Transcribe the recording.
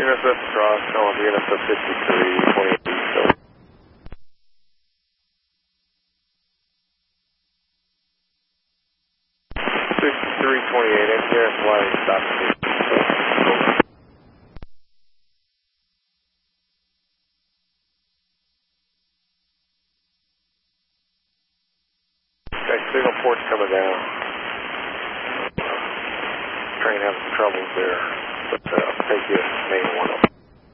NSF cross, calling the NSF 53, 28 east. 6328, NCS flying, stop me. Okay, signal port's coming down. Train having some troubles there, but I'll take you main one up.